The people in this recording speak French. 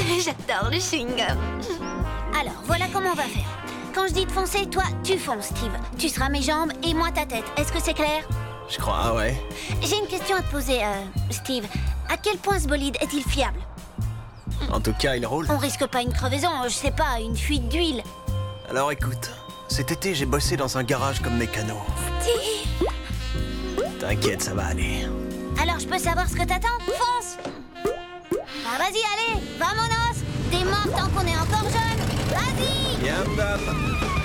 J'adore le chewing-gum. Alors, voilà comment on va faire. Quand je dis de foncer, toi, tu fonces, Steve. Tu seras mes jambes et moi ta tête. Est-ce que c'est clair? Je crois, ouais. J'ai une question à te poser, Steve. À quel point ce bolide est-il fiable? En tout cas, il roule. On risque pas une crevaison, je sais pas, une fuite d'huile. Alors écoute, cet été, j'ai bossé dans un garage comme mécano. Steve! T'inquiète, ça va aller. Alors, je peux savoir ce que t'attends? Fonce! Bah vas-y, allez, vamonos! T'es mort tant qu'on est encore jeune! Vas-y! Yam dam.